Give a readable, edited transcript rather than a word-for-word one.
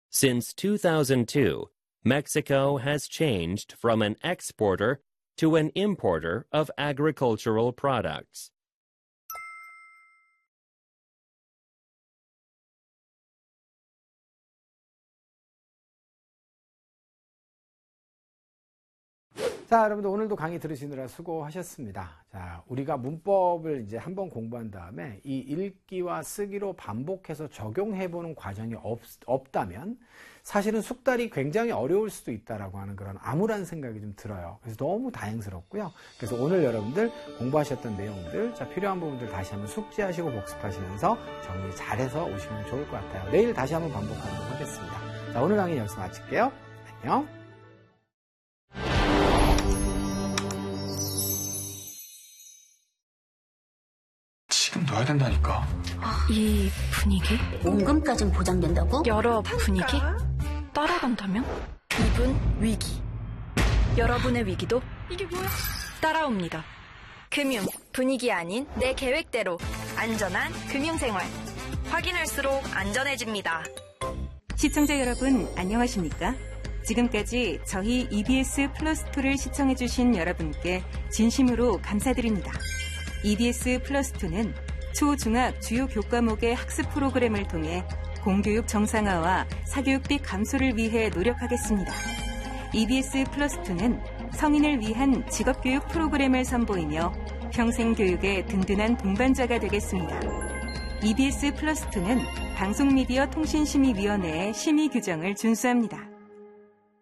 Since 2002, Mexico has changed from an exporter to an importer of agricultural products. 자, 여러분들 오늘도 강의 들으시느라 수고하셨습니다. 자, 우리가 문법을 이제 한번 공부한 다음에 이 읽기와 쓰기로 반복해서 적용해보는 과정이 없다면 사실은 숙달이 굉장히 어려울 수도 있다라고 하는 그런 암울한 생각이 좀 들어요. 그래서 너무 다행스럽고요. 그래서 오늘 여러분들 공부하셨던 내용들, 자, 필요한 부분들 다시 한번 숙지하시고 복습하시면서 정리 잘해서 오시면 좋을 것 같아요. 내일 다시 한번 반복하도록 하겠습니다. 자, 오늘 강의 여기서 마칠게요. 안녕. 지금 넣어야 된다니까. 이 분위기? 원금까진 보장된다고? 여러 분위기? 따라간다면? 이분 위기. 여러분의 위기도 이게 뭐야? 따라옵니다. 금융, 분위기 아닌 내 계획대로 안전한 금융생활. 확인할수록 안전해집니다. 시청자 여러분 안녕하십니까? 지금까지 저희 EBS 플러스2를 시청해주신 여러분께 진심으로 감사드립니다. EBS 플러스2는 초, 중학 주요 교과목의 학습 프로그램을 통해 공교육 정상화와 사교육비 감소를 위해 노력하겠습니다. EBS 플러스2는 성인을 위한 직업교육 프로그램을 선보이며 평생교육의 든든한 동반자가 되겠습니다. EBS 플러스2는 방송미디어 통신심의위원회의 심의 규정을 준수합니다.